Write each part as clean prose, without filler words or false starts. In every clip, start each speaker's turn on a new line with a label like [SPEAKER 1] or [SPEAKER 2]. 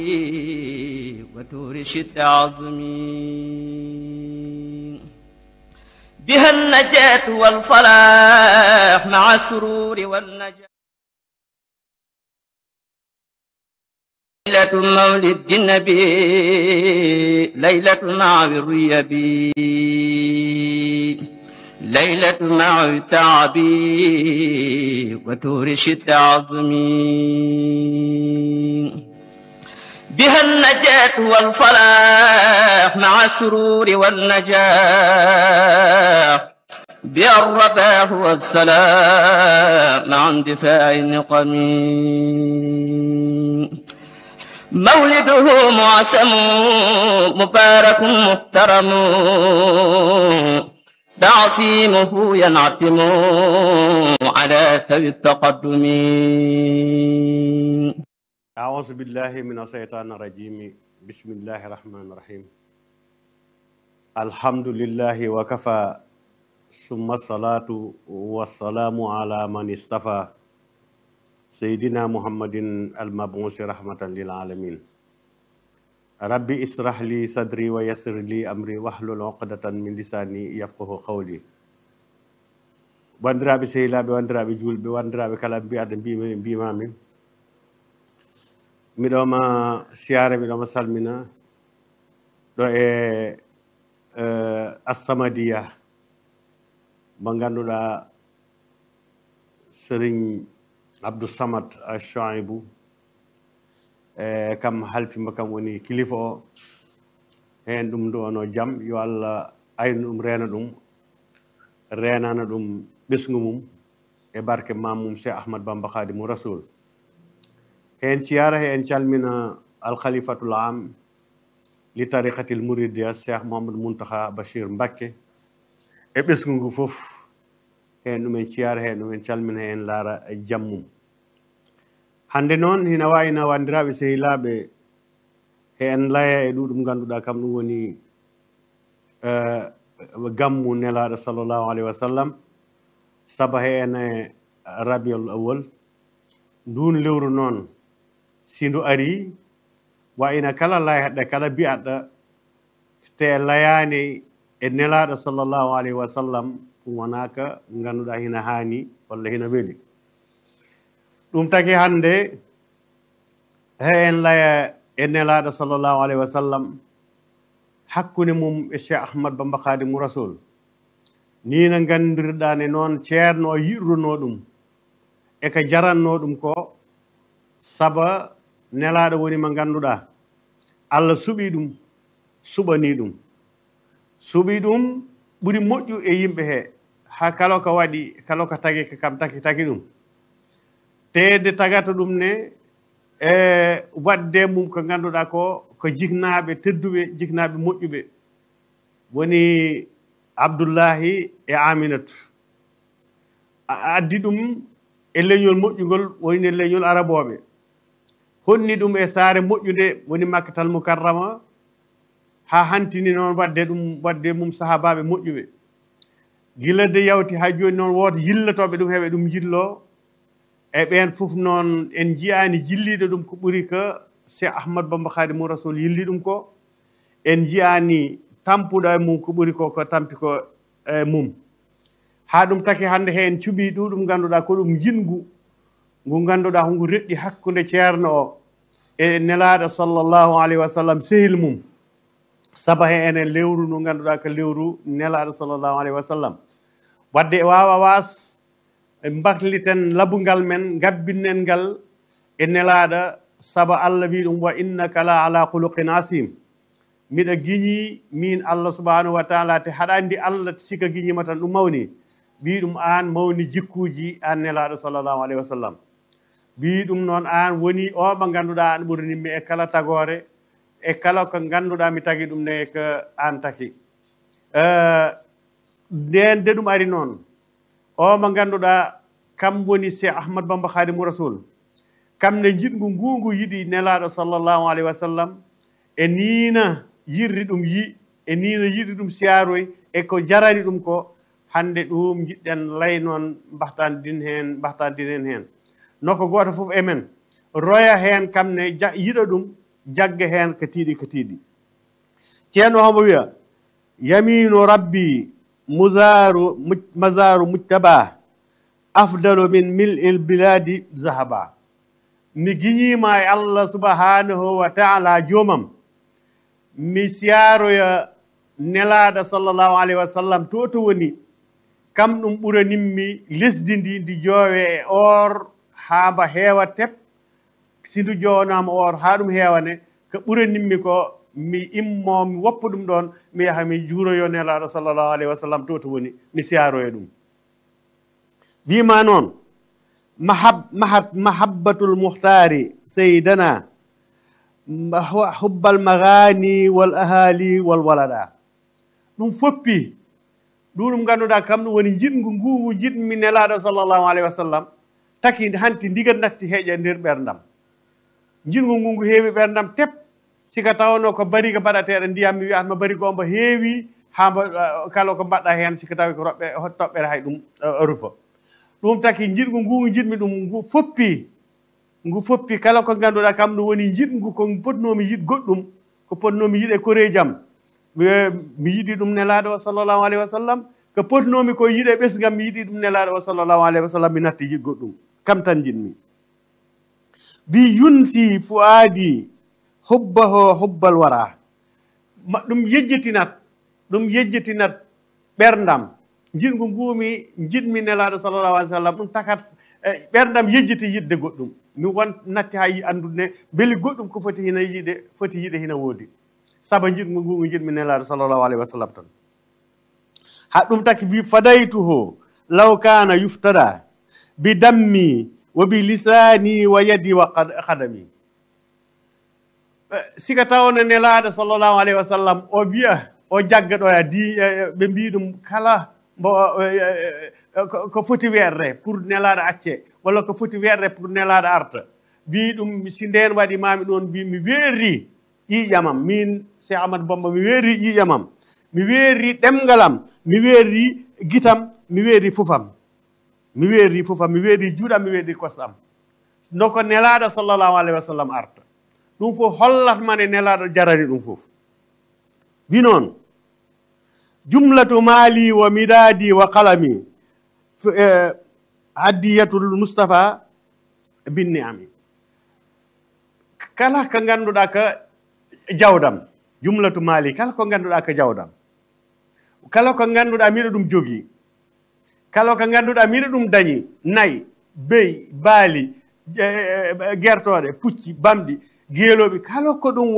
[SPEAKER 1] وتورشد عظمي بها النجاة والفلاح مع السرور والنجاة. ليلة مولد النبي ليلة مع الريبي ليلة مع التعبي وتورشد عظمي بها النجاة والفلاح مع السرور والنجاح بها الرباح والسلام مع اندفاع النقم. مولده معسم مبارك محترم تعصيمه ينعتم على ثوي التقدم.
[SPEAKER 2] أعوذ بالله من الشيطان الرجيم. بسم الله الرحمن الرحيم. الحمد لله وكفى ثم الصلاة والسلام على من اصطفى سيدنا محمد المبعوث رحمة للعالمين. ربي اسرح لي صدري ويسر لي أمري واحلل عقدة من لساني يفقه قولي. bandiraɓe sehilaɓe wandiraɓe julɓe wandiraɓe kala mbiyaɗo mbimami miɗoma siyaare miɗoma salmina ɗo e As-Samadiyya mo ganduɗa Serigne Abdou Samad Chouaibou kam halfima kam woni kilifa o hen ɗum ɗo ono jaam yo Allah aynu ɗum renana ɗum ɓesgu mum e barke mamum Cheikh Ahmad Bamba Khadimou Rasoul. hen siyara hen calmina al-khalifatul am li tariqatil mouridiyya Cheikh Mouhamadou Mountakha Bachir Mbacké e ɓesgu ngu fof hen ɗumen siyara hen ɗumen calmina hen laara jammum. hande noon hina wayino wandiraɓe sehilaɓe hen laya e ɗuɗum ganduɗa kam ɗum woni gammu nelaɗo sallllahu alayhi wa sallam saba hen rabiul awwal ndun lewru noon sindu ari wayino kala layhaɗɗo kala biyaɗɗo te layani e nelaɗo sallllahu alayhi wa sallam ɗum wonaka ganduɗa hina hani walla hina weeli. ɗum taki hande hen laya e nelaɗo sallllahu alayhi wa sallam hakkude mum e Cheikh Ahmad Bamba Khadimou Rasoul ni no gandirɗani noon ceerno o yiɗruno ɗum e ko jaranno ɗum ko saba nelaɗo woni mo ganduɗa Allah suuɓi ɗum suɓani ɗum suuɓi ɗum ɓuri moƴƴu e yimɓe he ha kala ko waɗi kala ko tagi ko kam taki ɗum tede tagata ɗum ne e wadde mum ko ganduɗa ko jiknaɓe tedduɓe jiknaɓe moƴƴuɓe woni Abdoullahi e Aminatu addi ɗum e leñol moƴƴugol woni leñol araboɓe honni ɗum e saare moƴƴude woni Makkatal Mukarrama ha hantini noon wadde mum sahabaɓe moƴƴuɓe gila de yawti ha joni noon woto yillotoɓe ɗum heeɓe ɗum jillo e ɓen fof noon en jiyani jilliɗo ɗum ko ɓuuri ko Cheikh Ahmad Bamba Khadimou Rasoul yilli ɗum ko en jiyani tampuɗo e mum ko ɓuuri ko tampi ko e mum ha ɗum taki hande hen cuuɓi ɗuɗum ganduɗa ko ɗum jingu ngu ganduɗa ko ngu reɗɗi hakkude ceerno o e nelaɗo sallllahu alayhi wa sallam sehil mum saba he enen lewru ndu ganduɗa ko lewru nelaɗo sallllahu alayhi wa sallam wadde e wawa was mbakliten labungal men gabbinnen ngal e nelaɗo saba Allah wi ɗum wa innaka la ala khuluqin asim miɗa guiñi min Allah subhanahu wa taala te haɗa andi Allah sika guiñima tan ɗum mawni wi ɗum an mawni jikkuji an nelaɗo sallllahu alayhi wa sallam wi ɗum noon an woni o mo ganduɗa an ɓurnimmi e kala tagore e kala ko ganduɗa mi tagui ɗum ne ko an taki nden de ɗum ari noon o mo ganduɗa kam woni Cheikh Ahmad Bamba Khadimou Rasoul kam ne jiɗgu ngungu yiɗi nelaɗo sallllahu alayhi wa sallam e nina yirri ɗum e nina yiɗi ɗum siyaroy e ko jarani ɗum ko hande ɗum jiɗɗen lay noon mbahtandinen hen nokko goto fof emen roya hen kamne yiɗa ɗum jagga heen ko tiiɗi ceerno homo wiya yaminu rabbi mazaru mujtaba afdalu min mil'il biladi zahaba mi giñima e Allah subhanahu wa taala joomam mi siyaroya nelaɗo sallllahu alayhi wa sallam to woni kam ɗum ɓuraninmi lesdi ndi joowe e or haa mba heewa tep si ndu joonama or haa ɗum heewane ko ɓuraninmi ko mi immo mi woppa ɗum ɗon mi yaha mi juuroyo nelaɗo sallllahu alayhi wa sallam to woni mi siyaroya ɗum wima noon mahabbatul muhtari seydana hubbal magani wal ahali wal walada ɗum foppi ɗum ganduɗa kam ɗum woni jiɗgu ngu jiɗmi nelaɗo sallllahu alayhi wa sallam taki hanti ndiga natti heeƴa nder ɓerdam jiɗgu ngu heewi ɓerdam tep sika tawno ko bari ko baɗateɗo ndiyam mi wiyatma bari ko mbo heewi ha kala ko mbaɗɗa hen sika tawi ko toɓɓere hay ɗum rufa ɗum taki jiɗgu ngu jiɗmi ɗum ngu foppi kala ko ganduɗa kam ɗum woni jiɗgu ko potnomi yiɗ goɗɗum ko potnomi yiɗe korejam mi yiɗi ɗum nelaɗo sallllahu alayhi wa sallam ko potnomi ko yiɗe ɓesgam mi yiɗi ɗum nelaɗo sallllahu alayhi wa sallam mi natti yiɗ goɗɗum kam tan jiɗmi bi yunsi fuadi hubbaho hubbal wara ɗum yejjitinat ɓerdam jiɗgu ngumi jiɗmi nelaɗo sallllahu alayhi wa sallam ɗum takat ɓerdam yejjiti yiɗde goɗɗum mi won natti ha yi andude beeli goɗɗum ko foti yiɗe hina woodi saba jiɗgu ngu jiɗmi nelaɗo sallllahu alayhi wa sallam tan ha ɗum taki wi fadaytuhu law kana yuftada bi dammi wa bi lisani wa yadi wa kadami sika tawno nelaɗo sallllahu alayhi wa sallam o wiya o jagga ɗo ɓe mbi ɗum kala ko foti weerde pour nelaɗo acce walla ko foti weerde pour nelaɗo arta mbi ɗum si nden waɗi mami ɗon mbi mi weeri ƴiƴamam min Cheikh Ahmadou Bamba mi weeri ƴiƴamam mi weeri ɗemgalam mi weeri gitam mi weeri fofam mi weeri juuɗam mi weeri kosɗam noko nelaɗo sallllahu alayhi wa sallam arta ɗum fof hollatmane nelaɗo jarani ɗum fof wi noon jumlatu maali wa midadi wa qalami addiyatul Mustafa bin ni'ami kala ko ganduɗa ko jawdam jumlatu maali kala ko ganduɗa ko jawdam kala ko ganduɗa miɗo ɗum jogii kala ko ganduɗa miɗo ɗum dañi nayi beyi baali gertoɗe pucci bamɗi geeloɓe kala ko ɗum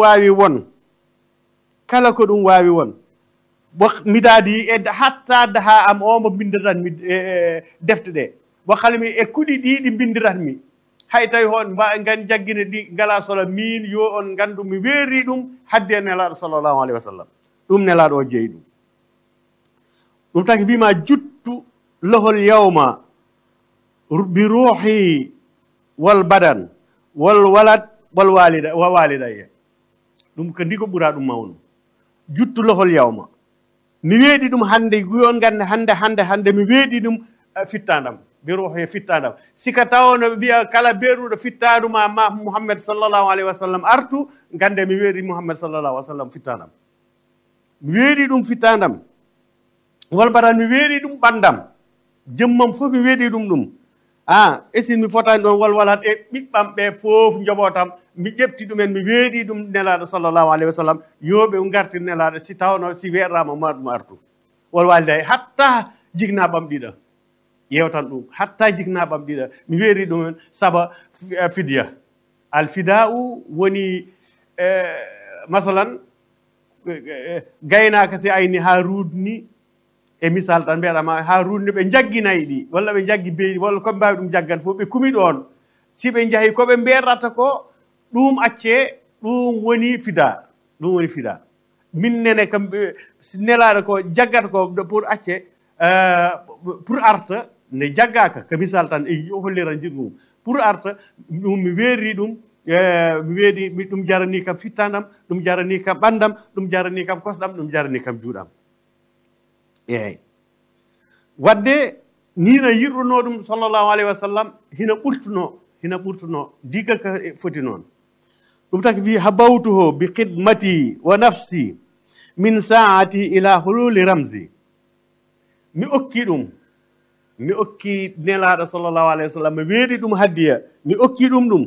[SPEAKER 2] wawi won midadi e hatta daha am omo bindiratmi defte ɗe wakkalmi e kuɗi ɗi bindiratmi hay tawi hon gan jaggine ɗi ngala solo min yo on gandu mi weeri ɗum hadde nelaɗo sallllahu alayhi wa sallam ɗum nelaɗo o jeeyi ɗum taki wima juttu lohol yawma bi ruhi wal badan wal walad wal walidayya ɗum ko ndi ko ɓuura ɗum mawnu juttu lohol yawma mi weeɗi ɗum hannde guyon gande hannde mi weeɗi ɗum fittandam bi ruhi fittandam sika tawno mbiya kala beeruɗo fittaduma ma Muhammad sallllahu alayhi wa sallam artu gande mi weeɗi Muhammad sallllahu alayhi wa sallam fittandam mi weeɗi ɗum fittandam wal badan mi weeɗi ɗum ɓandam jemmam fof mi weeɗi ɗum esin mi fotani ɗon walwalat e ɓiɓɓam ɓe fof joɓotam mi ƴefti ɗumen mi weeɗi ɗum nelaɗo sallllahu alayhi wa sallam yoɓe gartir nelaɗo si tawno si weerama ma ɗum artu wal walida hatta jignaɓam ɗiɗa yewtan ɗum hatta jignaɓam ɗiɗa mi weeri ɗumen saba fidia al fida'u woni masalan gaynaka si ayni ha rudni e misal tan mbiyaɗama ha rudni ɓe jagginayi ɗi walla ɓe jaggi beyi walla koɓe mbawi ɗum jaggan fof ɓe kumi ɗon si ɓe jaahi koɓe mberrata ko ɗum acce ɗum woni fida min nene kam nelaɗo ko jaggata ko pour acce pour arta ne jaggaka ko misal tan e holliran jiɗmum pour arta ɗum mi weeri ɗum mi weeɗi ɗum jarani kam fittandam ɗum jarani kam ɓandam ɗum jarani kam kosɗam ɗum jarani kam juuɗam eyyi wadde nina yirruno ɗum sallllahu alayhi wa sallam hina ɓurtuno diga ka foti noon ɗum taki wi habawtuhu bi khidmati wa nafsi min saati ila hululi ramsi mi okki ɗum mi okki nelaɗo sallllahu alayhi wa sallam mi weeɗi ɗum haddiya mi okki ɗum ɗum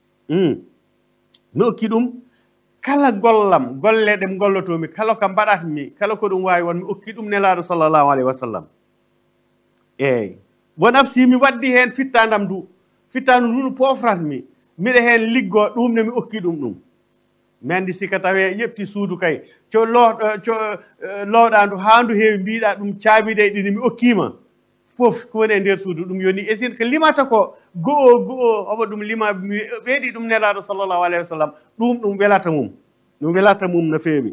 [SPEAKER 2] mi okki ɗum kala gollam golle ɗe gollotomi kala ko mbaɗatmi kala ko ɗum wawi won mi okki ɗum nelaɗo sallllahu alayhi wa sallam eyyi wo nafsi mi waddi hen fittandam ndu fittandu ndu no pofratmi miɗa hen liggo ɗum ne mi okki ɗum ɗum mi andi sika tawe ƴefti suudu kay co lowɗandu ha ndu heewi mbiɗa ɗum caabiɗe ɗini mi okkima fof ko woni e nder suudu ɗum yoni esin ko limata ko go'o omo ɗum lima mi ɓeeɗi ɗum nelaɗo sallllahu alayhi wa sallam ɗum welata mum no feewi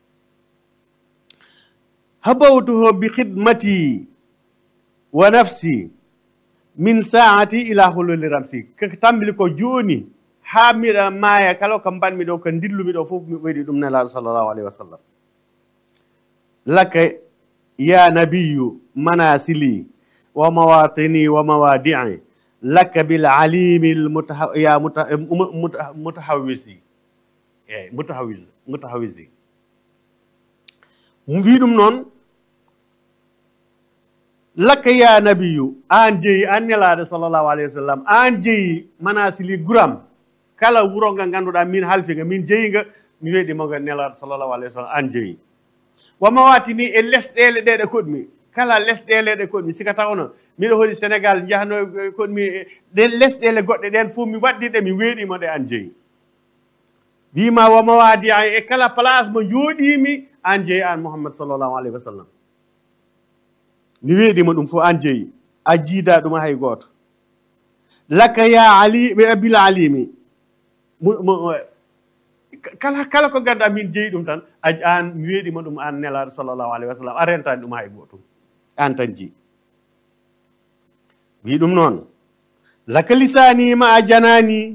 [SPEAKER 2] habawtuhu bi khidmati wa nafsi min saati ila hululi ramsi koko tambili ko joni ha miɗa maaya kala ko mbanmi ɗo ko dillumi ɗo fof mi ɓeydi ɗum nelaɗo sallllahu alayhi wa sallam laka ya nabiyu manasili wa mawatini wa mawadi'i laka bil alimi mutahawisi eyyi mutahawisi wi ɗum noon laka ya nabiyu an jeeyi an nelaɗo sallllahu alayhi wa sallam an jeeyi manasili guram kala wuro nga ganduɗa min halfiga min jeeyinga mi weeɗimoga nelaɗo sallllahu alayhi wa sallam an jeeyi wama watini e lesɗele ɗeɗe koɗmi kala lesɗele ɗe koɗmi sika tawno miɗo hoɗi sénégal jahno koɗmi ɗen lesɗele goɗɗe ɗen fof mi waɗɗiɗe mi weeɗimo ɗe an jeeyi wima wama wadi e kala place mo jooɗimi an jeeyi an mouhammad sallllahu alayhi wa sallam mi weeɗima ɗum fof an jeeyi a jiida ɗum hay goto laka ya ali ɓe abil alimi kala ko ganduɗa min jeeyi ɗum tan an mi weeɗima ɗum an nelaɗo sallllahu alayhi wa sallam a rentani ɗum hay gotum an tan jeeyi wi ɗum noon laka lisani ma a janani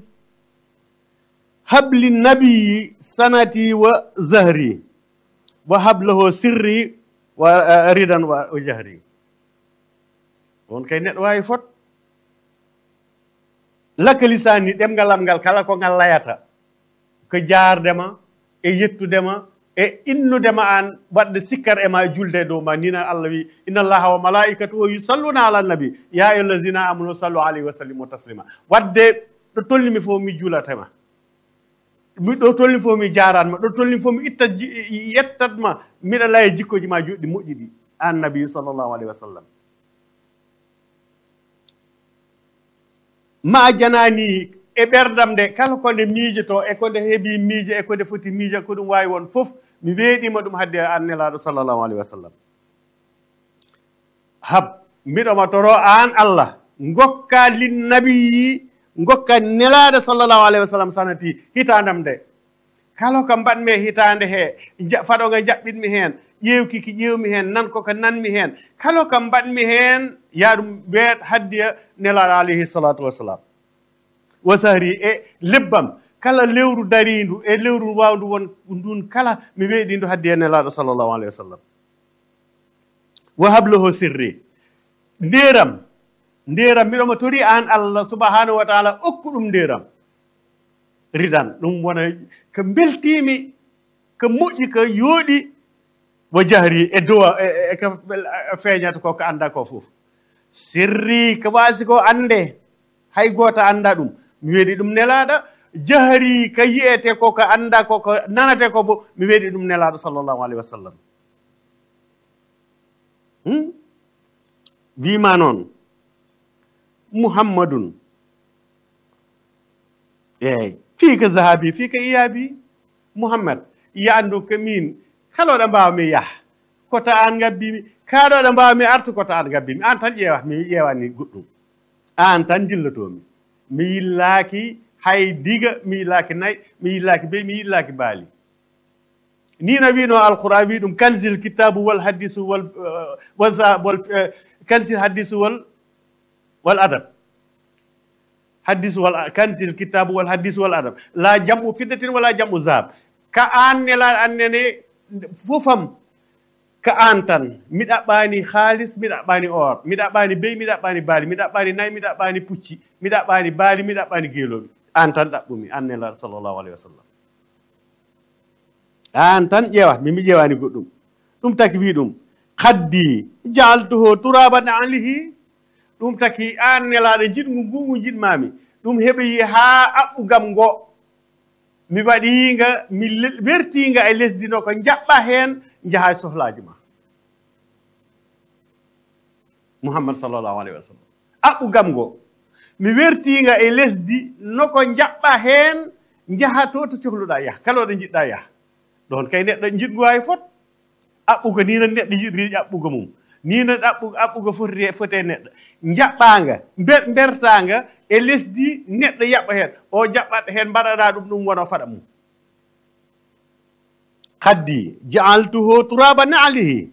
[SPEAKER 2] habli nabiyi sanati wa zahri wa hablahu sirri wa ridan wa jahri on kay neɗɗo wawi fot laka lisani ɗemgalam ngal kala ko ngal layata ko jardema e yettudema e innudema an waɗde sikkar e ma julde dow ma nina allah wi inna allaha wa malaikatuhu yusalluna ala nabi ya ayyuha allazina amanu sallu alayhi wa sallimu taslima wadde ɗo tolnimi fof mi juulatema ɗo tolni fof mi jaranma ɗo tolni fof mi yettatma miɗa laya jikkoji ma juɗɗi moƴƴi ɗi an nabi sallllahu alayhi wa sallam ma janani e ɓerdam nde kala ko nde miijoto e ko nde heeɓi miije e ko nde foti miije ko ɗum wawi won fof mi weeɗima ɗum hadde an nelaɗo sallllahu alayhi wa sallam hab mbiɗoma toro an allah gokka linnabiyi gokka nelaɗo sallllahu alayhi wa sallam sanati hitandam nde kala ko mbaɗmi e hitande he faɗoga jaɓɓitmi hen ƴewki ki ƴewmi hen nan koko nanmi hen kala ko mbaɗmi hen ya ɗum weet haddiya nelaɗo alayhi salatu wassalam wa sahri e lebbam kala lewru darindu e lewru wawdu won ndun kala mi weeɗi ndu haddi e nelaɗo sallllahu alayhi wa sallam wa habluhu sirri nderam mbiɗoma tori an allah subhanahu wa taala okku ɗum nderam ridan ɗum wona ko beltimi ko moƴƴi ko yooɗi wa jahri e dowa e ko feeñata ko anda ko fof sirri ko wasi ko ande hay goto anda ɗum mi weeɗi ɗum nelaɗo jahri ko yiyete koko anda koko nanate ko bo mi weeɗi ɗum nelaɗo sallllahu alayhi wa sallam wima noon muhammadun eyyi fii ko zahabi fii ko iyabi muhammad yandu ko min kaloɗo mbawmi yaah koto an gabbimi kaɗoɗo mbawmi artu koto an gabbimi an tan ƴeewat mi ƴeewani goɗɗum an tan jillotomi mi yillaki hay diga mi yillaki nayyi mi yillaki beyi mi yillaki baali ni no wino alquran wi ɗum kanzil kitabu wal hadisu wal kanzil hadisu wal adab hadisu wal kanzil kitabu wal hadisu wal adab la jam'u fiddatin wala jam'u zahab ka an nela annene fofam ka an tan mi ɗaɓɓani haalis mi ɗaɓɓani or mi ɗaɓɓani beyi mi ɗaɓɓani baali mi ɗaɓɓani nayyi mi ɗaɓɓani pucci mi ɗaɓɓani baali mi ɗaɓɓani geeloɓe an tan ɗaɓɓumi an nelaɗo sallllahu alayhi wa sallam an tan ƴeewat mimi ƴeewani goɗɗum ɗum taki wi ɗum haddi jaaltuho turaban alihi ɗum taki an nelaɗo jiɗgu ngu jiɗmami ɗum heɓoyi ha aɓɓugam ngo mi waɗinga mi wertinga e lesdi no ko jaɓɓa hen jaha sohlaji ma Muhammad sallllahu alayhi wa sallam aɓɓugam ngo mi wertinga e lesdi noko jaɓɓa hen jaha to to cohluɗa yaha kala ɗo jiɗɗa yaha ɗon kay neɗɗo jiɗgu hay fot aɓɓugo ni no neɗɗo yiɗri aɓɓugo mum ni no aɓɓugo fote neɗɗo jaɓɓanga bertanga e lesdi neɗɗo yaɓɓa hen o jaɓɓat hen mbaɗaɗa ɗum wona faɗa mum kaddi jaaltuhu turaban alihi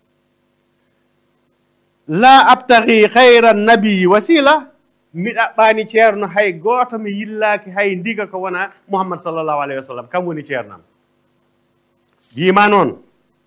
[SPEAKER 2] la abtaghi khayra nabii wasila mi ɗaɓɓani ceerno hay goto mi yillaki hay ndiga ko wona Muhammad sallllahu alayhi wa sallam kam woni ceernam wima noon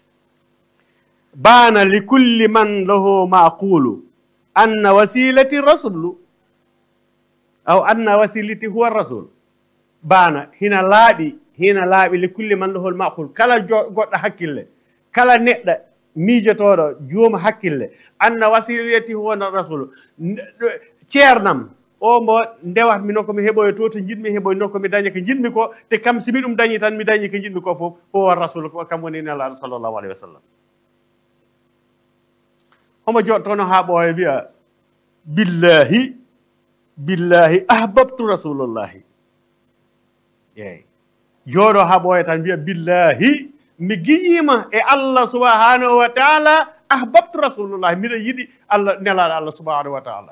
[SPEAKER 2] bana li kulli man lahu maqulu anna wasilati rasulu aw anna wasilati huwa rasul bana hina laaɓi li kulli man lahu maqulu kala goɗɗo hakkille kala neɗɗo miijotoɗo jooma hakkille anna wasilati huwa rasul ceernam o mbo ndewat mi nokko mi heɓoyo to to jiɗmi heɓoy nokko mi daña ko jiɗmi ko te kam simi ɗum dañi tan mi dañi ko jiɗmi ko fof huwa rasul kam woni nelaɗo sallllahu alayhi wa sallam omo jottono ha ɓooya wiya billahi ahbabtu rasulullahi eyi jooɗo ha ɓooya tan wiya billahi mi giñima e Allah subhanahu wa taala ahbabtu rasulullahi mbiɗa yiɗi Allah nelaɗo Allah subhanahu wa taala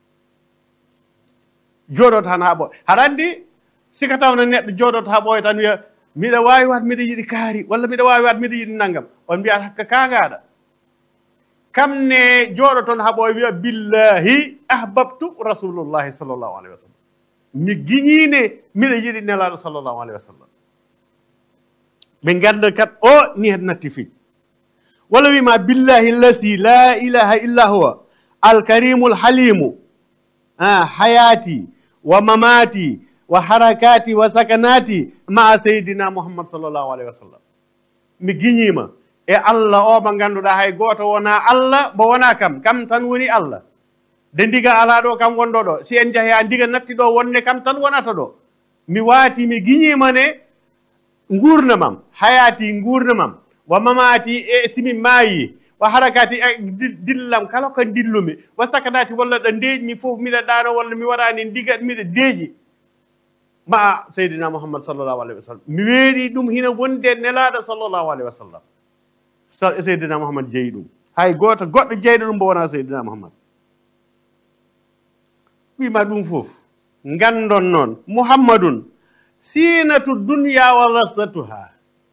[SPEAKER 2] jooɗoto tan ha ɓooya haɗa andi sika tawno neɗɗo jooɗoto ha ɓooya tan wiya miɗa wawi wat miɗa yiɗi kaari walla miɗa wawi wat miɗa yiɗi naggam on mbiyata hakka kagaɗa kam ne jooɗo toon ha ɓooya wiya billahi ahbabtu rasulullahi sallllahu alayhi wa sallam mi giñine miɗa yiɗi nelaɗo sallllahu alayhi wa sallam ɓe ganda kat o ni het natti fi walla wima billahi llasi la ilaha illa huwa alkarimu lhalimu hayati wa mamati wa harakati wa sakanati maa seydina Muhammad sallllahu alayhi wa sallam mi giñima e Allah o mo ganduɗa hay goto wona Allah mo wona kam tan woni Allah de ndiga ala ɗo kam wonɗo ɗo si en jaahi ha ndiga natti ɗo wonne kam tan wonata ɗo mi waati mi giñimane gurnamam hayati gurnamam wa mamati e simi maayi wa harakati e dillam kala ko dillumi wa sakanati walla ɗo ndeeƴmi fof miɗa ɗano walla mi waɗani ndiga miɗa deeƴi ma seydina Muhammad sallllahu alayhi wa sallam mi weeɗi ɗum hina wonde nelaɗo sallllahu alayhi wa sallam seydina Muhammad jeeyi ɗum hay goto goɗɗo jeyɗo ɗum mbo wona seydina Muhammad wima ɗum fof gandon noon Muhammadun sinatu dunya wa lassatuha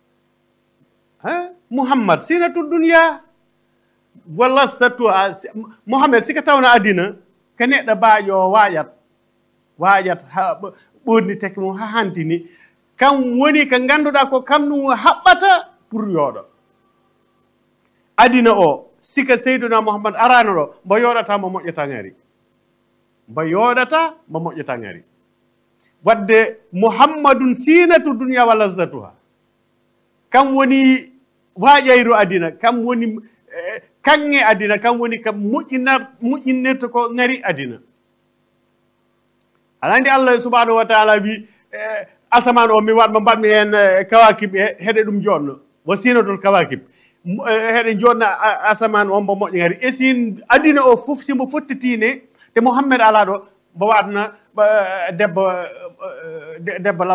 [SPEAKER 2] Muhammad sinatu dunya wa lassatuha Muhammad sika tawno adina ko neɗɗo baaƴo waƴat ha ɓorni teke mum ha hantini kam woni ko ganduɗa ko kam ɗum haɓɓata pour yooɗo adina o sika seyduna Muhammad arano ɗo mbo yoɗata mo moƴƴata ngari wadde Muhammadun sinatu dunya wa lazzatuha kam woni waƴayru adina kam woni kanŋe adina kam woni kam moƴƴinirta ko ngari adina aɗa andi Allah subhanahu wa taala wi asaman o mi waɗma mbaɗmi hen kawakib e heɗe ɗum jonno wo sinatul kawakib heɗe jonna asaman o mbo moƴƴo ngari e sin adina o fof simbo fottitine te Muhammad ala ɗo mbo watna debbo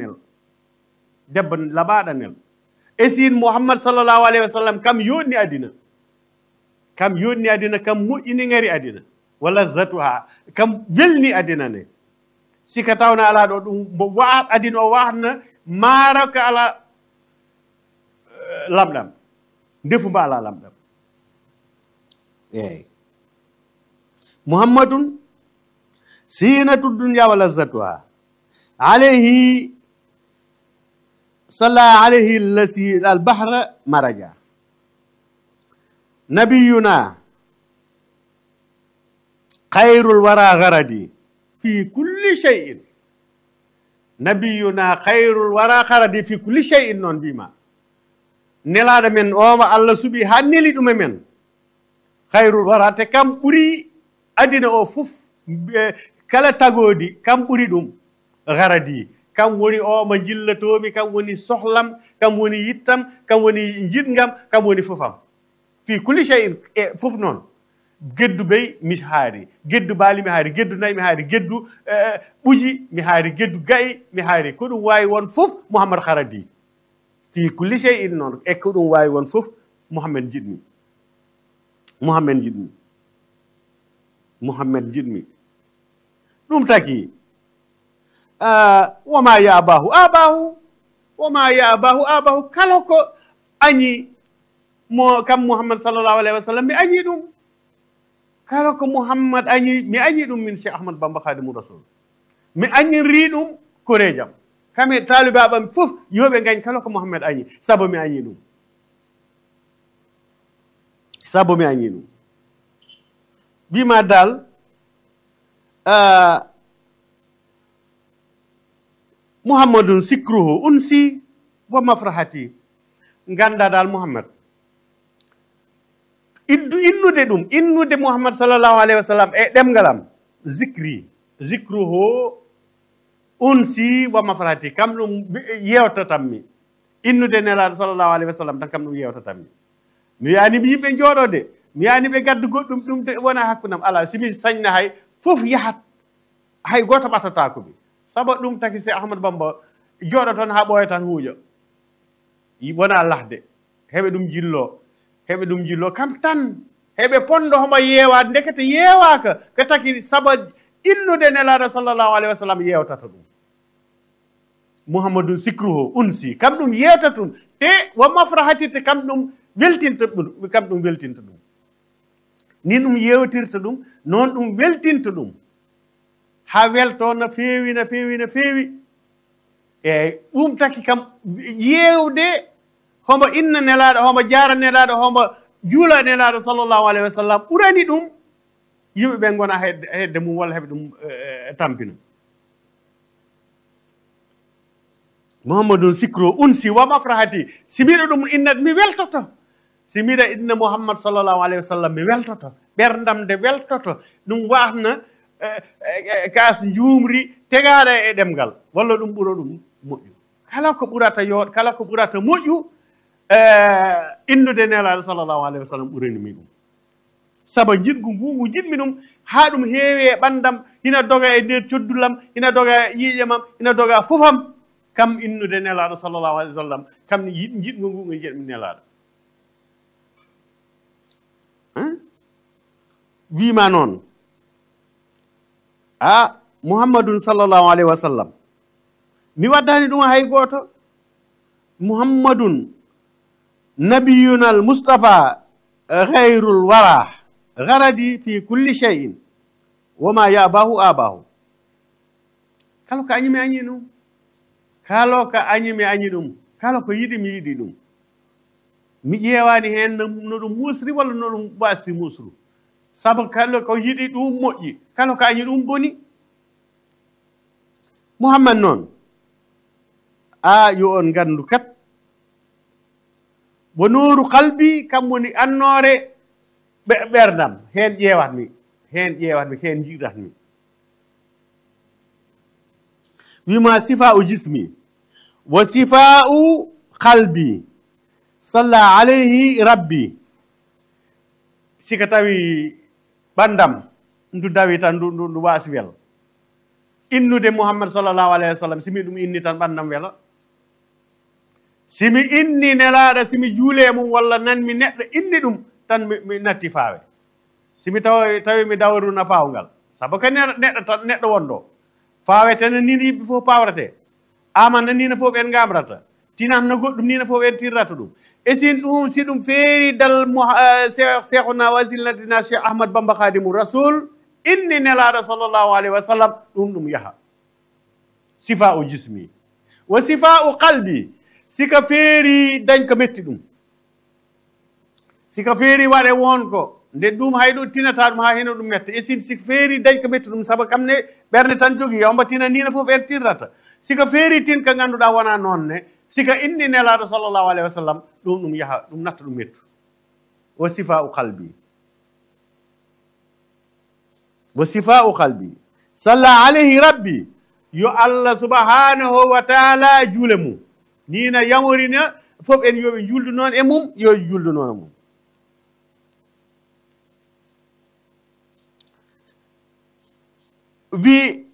[SPEAKER 2] laɓaɗanel e sin Muhammad sallllahu alayhi wa sallam kam yodni adina kam moƴƴini ngari adina walla zatuha kam welni adina ne sika tawna ala ɗo ɗum mbo waat adina o watna maaro ko ala lamɗam ndefu mba ala lamɗam eyyi Muhammadun sinatu dunya wa lazzatuha alayhi salla alayhi lasi albahra maraja nabiyuna khairul wara garadi fi kulli shay'in nabiyuna khayrul wara kharadi fi kulli shay'in non bima nelaɗo men oma Allah suuɓi ha neli ɗum e men khayrul wara te kam ɓuuri adina o fof kala tagodi kam ɓuuri ɗum garadi kam woni oma jillatomi kam woni sohlam kam woni yittam kam woni jiɗgam kam woni fofam fi kulli shay'in e fof noon geddu bey mi haari geddu baali mi haari geddu nayi mi haari geddu ɓuji mi haari geddu gayi mi haari ko ɗum wawi won fof mouhammad haradi fi kulli shay'in noon e ko ɗum wawi won fof mouhammed jiɗmi mouhammed jiɗmi mouhammed jiɗmi ɗum taki woma ya abahu abahu woma ya abahu abahu kala ko añi mo kam mouhammad sallllahu alayhi wa sallam mi añi ɗum kala ko mouhammad añi mi añi ɗum min cheikh ahmad bamba khadimu rasul mi añinri ɗum korejam kame talibaɓam fof yoɓe gañ kala ko mouhammad añi saabu mi añi ɗum saabu mi añi ɗum bima dal mouhammadun sikruhu unsi wa mafrahati ganda dal mouhammad innude ɗum innude mouhammad sallllahu alayhi wa sallam e ɗemgalam zicruhu unsi wa mafrahati kam ɗum yewtatanmi innude nelaɗo sallllahu alayhi wa sallam tan kam ɗum yewtatanmi mi yanimi yimɓe jooɗode mi yaniɓe gaddu goɗɗum ɗum wona hakkudam ala simi sañna hay fof yahat hay goto ɓatatakomi saabu ɗum taki se ahmadou bamba jooɗo toon ha ɓooya tan huuƴa wona lahde heɓe ɗum jillo heɓe ɗum jillo kam tan heɓe ponɗo homo yeewade ndekete yeewaka ko taki saabu innude nelaɗo sallllahu alayhi wa sallam yewtata ɗum mouhammadou sicruhu unsi kam ɗum yewtata ɗum te wo mafrahatite kam ɗum weltinta ɗum kam ɗum weltinta ɗum ni ɗum yewtirta ɗum noon ɗum weltinta ɗum ha welto no feewi no feewi no feewi eyyi ɗum taki kam yewde homo inna nelaɗo homo jara nelaɗo homo juula nelaɗo sallllahu alayhi wa sallam ɓurani ɗum yimɓeɓe gona hedde mum walla heɓe ɗum tampina mouhammadou sicro unsi wa mafrahati si mbiɗa ɗum innat mi weltoto si mbiɗa inna mouhammad sallllahu alayhi wa sallam mi weltoto ɓerdam de weltoto ɗum wasna kas juumri tegaɗa e ɗemgal walla ɗum ɓuura ɗum moƴƴu kala ko ɓurata yooɗ kala ko ɓurata moƴƴu innude nelaɗo sallllahu alayhi wa sallam ɓuranimi ɗum saabu jiɗgu ngu jiɗmi ɗum ha ɗum heewi e ɓandam hina doga e nder coddulam hina doga e ƴiiƴe mam hina doga fofam kam innude nelaɗo sallllahu alayhi wa sallam kam jiɗgu ngu ngu jiɗmi nelaɗo wima noon mouhammadun sallllahu alayhi wa sallam mi waddani ɗum hay goto mouhammadun nabiyunal moustapha ghayrul wara garadi fi kulli shay'in woma yabahu abahu kala ko añi mi añi ɗum kala ko añi mi añi ɗum kala ko yiɗi mi yiɗi ɗum mi ƴeewani hen no ɗum musri walla no ɗum wasi musru saabu kala ko yiɗi ɗum moƴƴi kala ko añi ɗum boni mouhammad noon yo on gandu kat wo nooru kalbi kam woni annore ɓerdam hen ƴeewatmi hen jiiɗatmi wima sifa u jismi wa sifa u kalbi salla alayhi rabbi sika tawi ɓandam ndu dawi tan ndu wasi welo innude mouhammad sallllahu alayhi wa sallam simi ɗum inni tan ɓandam welo simi inni nelaɗo simi juule mum walla nanmi neɗɗo inni ɗum tan mi natti faawe simi tawi mi dawruna pawgal saabu ko neɗɗo wonɗo faawete no nini yimɓe fof pawrete aman no nina fof ɓen gamrata tinan no goɗɗum nina fof ɓen tirrata ɗum e sin ɗum si ɗum feeri dal cheikhuna wasilnatina cheikh ahmad bamba khadimu rasul inni nelaɗo sallllahu alayhi wa sallam ɗum yaha sifa u jismi wa sifa u qalbi sika feeri dañ ko metti ɗum sika feeri waɗe wonko nde ɗum hay ɗum tinata ɗum ha heno ɗum metta e sin sika feeri dañ ko metti ɗum saabu kam ne ɓerde tan jogui yomba tina nina fof en tirrata sika feeritin ka ngannduɗaa wonaa noon ne sika inni nelaaɗo sallllahu alayhi wa sallam ɗum yaha ɗum natta ɗum mettu wa sifa u qalbi wa sifa u qalbi salla alayhi rabbi yo allah subhanahu wa taala juule mum nina yamorina fof en yoɓe juldu noon e mum yo juldu noon e mum wi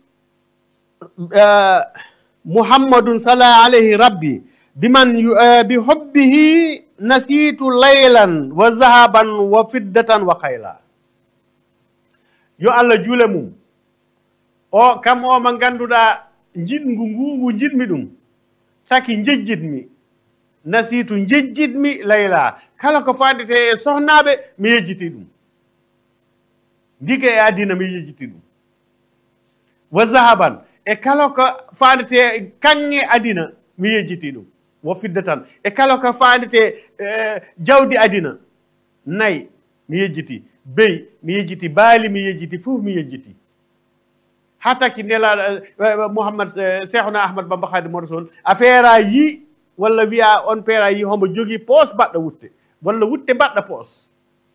[SPEAKER 2] muhammadun salla alayhi rabbi biman bi hubbihi nasitu laylan wa zahaban wa fiddatan wa khayla yo allah juule mum o kam o mo ngannduɗaa jiɗngu nguungu jiɗmi ɗum taki jejjitmi nasitu jejjitmi layla kala ko faandete e sohnaaɓe mi yejjiti ɗum ndike e addina mi yejjiti ɗum wa zahaban e kala ko faandete kaŋŋe adina mi yejjiti ɗum wo fidda tan e kala ko faandete jawdi adina nayi mi yejjiti bey mi yejjiti baali mi yejjiti fof mi yejjiti ha takki nelaɗo mouhammad cheikhna ahmad bamba khadimou rasoul a feera yi walla wiya on feera yi hombo jogii poos baɗɗo wutte walla wutte baɗɗa poos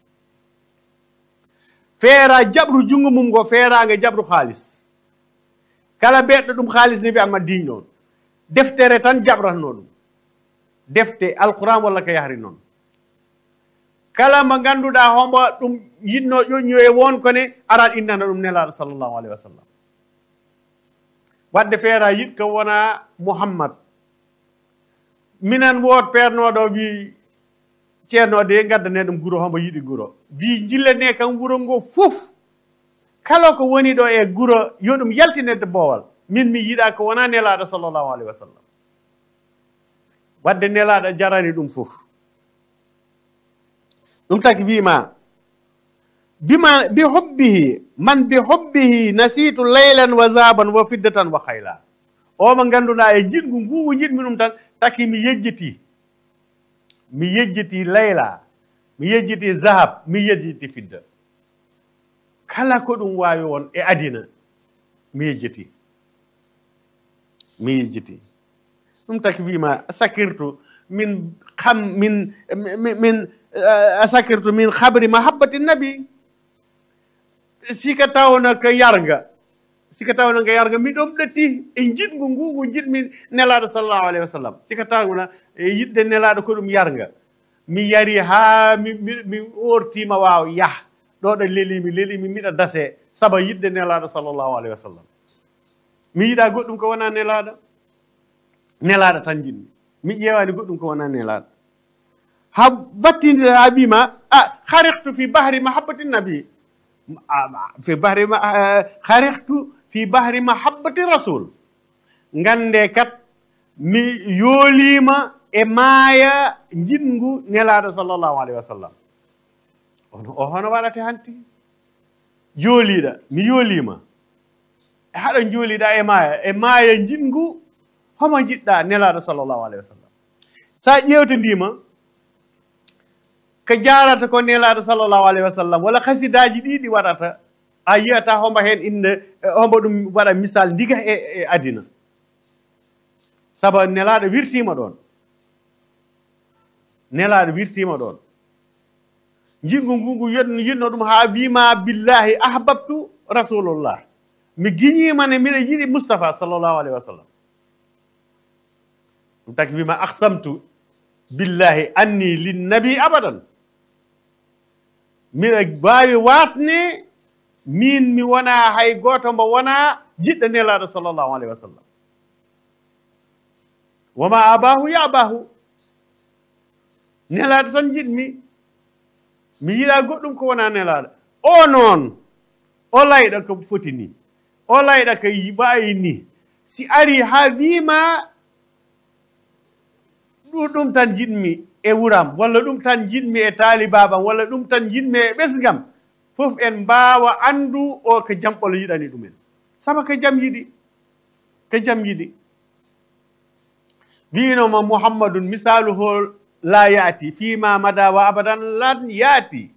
[SPEAKER 2] feera jaɓru junngo mum ngo feeraange jaɓru haalis kala beɗɗo ɗum haalis ne wiyanma diñ noon deftere tan jaɓratno ɗum defte alquran walla ko yahri noon kala mo ngannduɗaa hombo ɗum yinno ƴoƴño e wonkone arat innana ɗum nelaaɗo sallllahu alayhi wa sallam wadde feera yiɗ ko wona mouhammad minen woot peernoɗo wi ceernode gaddane ɗum guro hombo yiɗi guro wi jillane kam wuro ngo fof kala ko woni ɗo e guro yo ɗum yaltinedde boowal min mi yiɗa ko wona nelaaɗo sallllahu alayhi wa sallam wadde nelaaɗo jarani ɗum fof ɗum taki wima bima bi hobbihi man bi hobbihi nasitu laylan wa zaban wa fiddatan wa khayla o mo ngannduɗaa e jiɗngu ngugu jiɗmi ɗum tan taki mi yejjiti layla mi yejjiti zahab mi yejjiti fidda kala ko ɗum waawi won e adina mi yejjiti ɗum taki wima sakirtu min sakirtu min habri mahabbati nabi sika tawna ko yarga mi ɗom ɗetti e jiɗngu ngugu jiɗmi nelaaɗo sallllahu alayhi wa sallam sika tawna e yiɗde nelaaɗo ko ɗum yarga mi yari haa mi ortima waaw yah ɗoɗo lelimi miɗa dase saba yiɗde nelaaɗo sallllahu alayhi wa sallam mi yiɗa goɗɗum ko wona nelaaɗo tan jiɗmi mi ƴeewani goɗɗum ko wona nelaaɗo ha wattinde ha wima hariktu fi bahri mahabbati nabi hariktu fi bahri mahabbati rasul ngande kat mi yoolima e maaya jiɗngu nelaaɗo sallllahu alayhi wa sallam o hono waɗate hanti jooliɗa mi yoolima haɗo jooliɗa e maaya jiɗngu homo jiɗɗa nelaaɗo sallllahu alayhi wa sallam sa ƴewtodima ko jarata ko nelaaɗo sallllahu alayhi wa sallam walla hasidaji ɗiɗi waɗata a yiyata hombo heen inde hombo ɗum waɗa misal ndiga e adina sabu nelaaɗo wirtima ɗon jiɗngu ngungu yinno ɗum ha wima billahi ahbabtu rasulullah mi guiñimane mbiɗa yiɗi moustapha sallllahu alayhi wa sallam ɗum taki wima ahsamtu billahi anni linnabi abadan mbiɗa wawi watne min mi wona hay goto mbo wona jiɗɗo nelaaɗo sallllahu alayhi wa sallam woma abahu yabahu nelaaɗo tan jiɗmi mi yiɗa goɗɗum ko wona nelaaɗo o noon o layɗa ko foti ni o layɗa ko wayi ni si ari ha wima ɗum tan jiɗmi e wuram walla ɗum tan jiɗmi e taalibabam walla ɗum tan jiɗmi e ɓesgam fof en mbawa andu o ko jamɓolo yiɗani ɗumen saba ko jam yiɗi winoma mouhammadun misaluhu la yaati fima mada wa abadan lan yaati